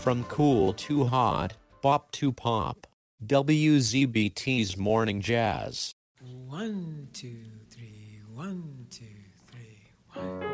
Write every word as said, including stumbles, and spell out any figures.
From cool to hot, bop to pop. W Z B T's Morning Jazz. One, two, three, one, two, three, one.